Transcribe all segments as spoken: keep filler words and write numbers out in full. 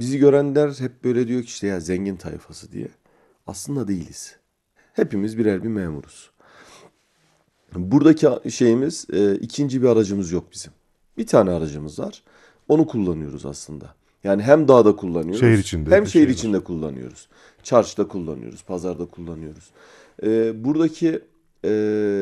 bizi görenler hep böyle diyor ki işte ya zengin tayfası diye. Aslında değiliz. Hepimiz birer bir memuruz. Buradaki şeyimiz e, ikinci bir aracımız yok bizim. Bir tane aracımız var. Onu kullanıyoruz aslında. Yani hem dağda Şehir kullanıyoruz içinde hem de şehir şey var. içinde kullanıyoruz. Çarşıda kullanıyoruz, pazarda kullanıyoruz. E, buradaki e,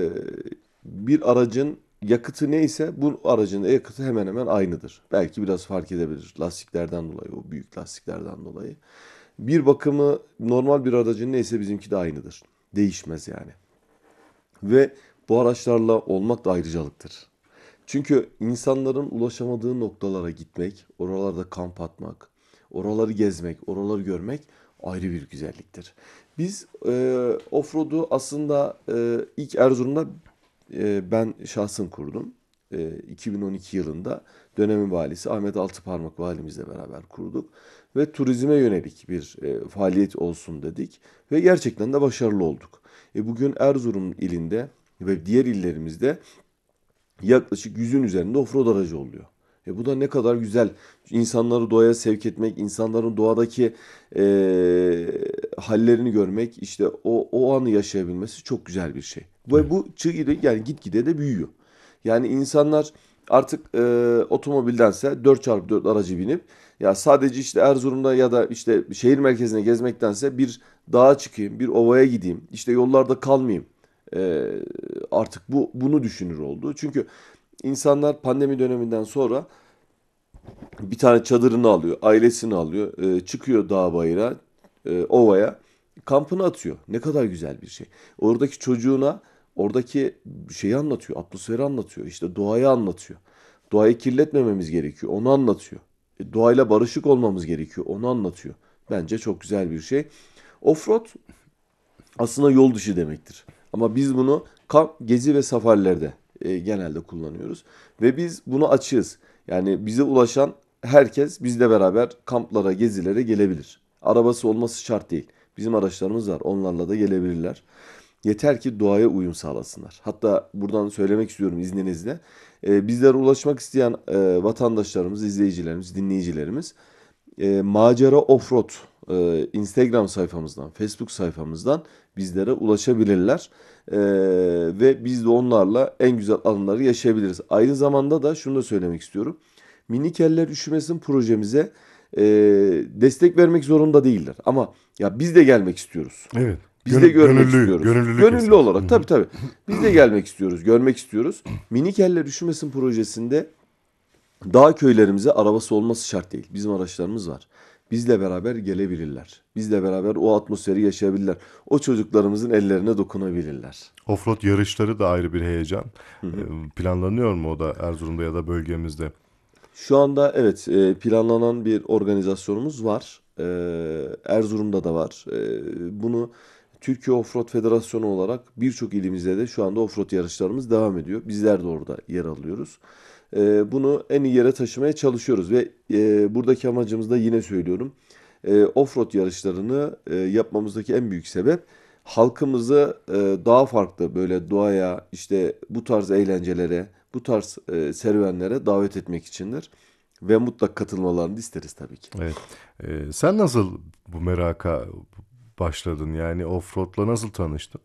bir aracın yakıtı neyse bu aracın da yakıtı hemen hemen aynıdır. Belki biraz fark edebilir lastiklerden dolayı, o büyük lastiklerden dolayı. Bir bakımı normal bir aracın neyse bizimki de aynıdır. Değişmez yani. Ve bu araçlarla olmak da ayrıcalıktır. Çünkü insanların ulaşamadığı noktalara gitmek, oralarda kamp atmak, oraları gezmek, oraları görmek ayrı bir güzelliktir. Biz e, offroad'u aslında e, ilk Erzurum'da e, ben şahsım kurdum. E, iki bin on iki yılında dönemin valisi Ahmet Altıparmak valimizle beraber kurduk. Ve turizme yönelik bir e, faaliyet olsun dedik. Ve gerçekten de başarılı olduk. E, bugün Erzurum ilinde ve diğer illerimizde yaklaşık yüzün üzerinde offroad aracı oluyor. E bu da ne kadar güzel. İnsanları doğaya sevk etmek, insanların doğadaki e, hallerini görmek, işte o, o anı yaşayabilmesi çok güzel bir şey. Ve Evet. bu çığ yani gitgide de büyüyor. Yani insanlar artık e, otomobildense dört çarpı dört aracı binip ya sadece işte Erzurum'da ya da işte şehir merkezine gezmektense bir dağa çıkayım, bir ovaya gideyim, işte yollarda kalmayayım. E, Artık bu bunu düşünür oldu. Çünkü insanlar pandemi döneminden sonra bir tane çadırını alıyor, ailesini alıyor, e, çıkıyor dağa bayıra, e, ovaya, kampını atıyor. Ne kadar güzel bir şey. Oradaki çocuğuna oradaki şeyi anlatıyor, atmosferi anlatıyor, işte doğayı anlatıyor. Doğayı kirletmememiz gerekiyor, onu anlatıyor. E, doğayla barışık olmamız gerekiyor, onu anlatıyor. Bence çok güzel bir şey. Offroad aslında yol dışı demektir. Ama biz bunu kamp, gezi ve safarilerde e, genelde kullanıyoruz. Ve biz bunu açığız. Yani bize ulaşan herkes bizle beraber kamplara, gezilere gelebilir. Arabası olması şart değil. Bizim araçlarımız var. Onlarla da gelebilirler. Yeter ki doğaya uyum sağlasınlar. Hatta buradan söylemek istiyorum izninizle. E, bizlere ulaşmak isteyen e, vatandaşlarımız, izleyicilerimiz, dinleyicilerimiz e, Macera Offroad e, Instagram sayfamızdan, Facebook sayfamızdan bizlere ulaşabilirler. E, Ve biz de onlarla en güzel anıları yaşayabiliriz. Aynı zamanda da şunu da söylemek istiyorum. Minik Eller Üşümesin projemize e, destek vermek zorunda değiller. Ama ya biz de gelmek istiyoruz. Evet. Biz de Gönül, görmek gönüllü, istiyoruz. gönüllülük Gönüllü esas. Hı olarak hı. tabii tabii. Biz de gelmek istiyoruz, görmek istiyoruz. Minik Eller Üşümesin projesinde dağ köylerimize arabası olması şart değil. Bizim araçlarımız var. Bizle beraber gelebilirler. Bizle beraber o atmosferi yaşayabilirler. O çocuklarımızın ellerine dokunabilirler. Offroad yarışları da ayrı bir heyecan. Hı Ee, hı. Planlanıyor mu o da Erzurum'da ya da bölgemizde? Şu anda evet e, planlanan bir organizasyonumuz var. E, Erzurum'da da var. E, Bunu Türkiye Offroad Federasyonu olarak birçok ilimizde de şu anda offroad yarışlarımız devam ediyor. Bizler de orada yer alıyoruz. E, Bunu en iyi yere taşımaya çalışıyoruz ve e, buradaki amacımız da yine söylüyorum. E, Offroad yarışlarını e, yapmamızdaki en büyük sebep halkımızı e, daha farklı böyle doğaya işte bu tarz eğlencelere, bu tarz e, serüvenlere davet etmek içindir. Ve mutlak katılmalarını da isteriz tabii ki. Evet. Ee, sen nasıl bu meraka başladın? Yani offroad'la nasıl tanıştın?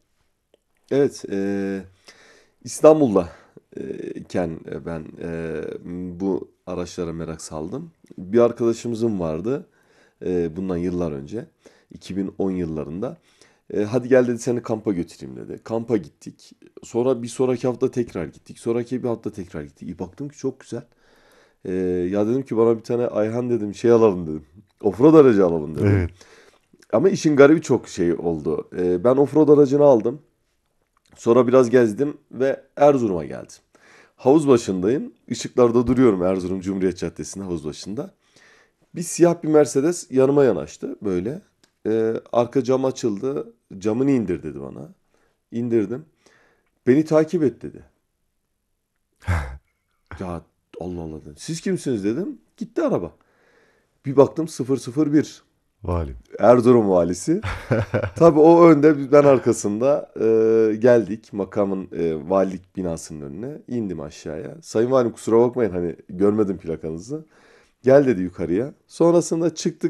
Evet, e, İstanbul'da e, iken e, ben e, bu araçlara merak saldım. Bir arkadaşımızın vardı e, bundan yıllar önce, iki bin on yıllarında. E, hadi gel dedi seni kampa götüreyim dedi. Kampa gittik. Sonra bir sonraki hafta tekrar gittik. Sonraki bir hafta tekrar gittik. İyi baktım ki çok güzel. E, Ya dedim ki bana bir tane Ayhan dedim şey alalım dedim. Offroad aracı alalım dedim. Evet. Ama işin garibi çok şey oldu. E, ben offroad aracını aldım. Sonra biraz gezdim ve Erzurum'a geldim. Havuz başındayım. Işıklarda duruyorum Erzurum Cumhuriyet Caddesi'nde havuz başında. Bir siyah bir Mercedes yanıma yanaştı böyle. Ee, arka cam açıldı. Camını indir dedi bana. İndirdim. Beni takip et dedi. Ya Allah Allah dedim. Siz kimsiniz dedim. Gitti araba. Bir baktım sıfır sıfır bir. Valim. Erzurum valisi. Tabii o önde ben arkasında e, geldik makamın e, valilik binasının önüne. İndim aşağıya. Sayın Valim kusura bakmayın hani görmedim plakanızı. Gel dedi yukarıya. Sonrasında çıktık.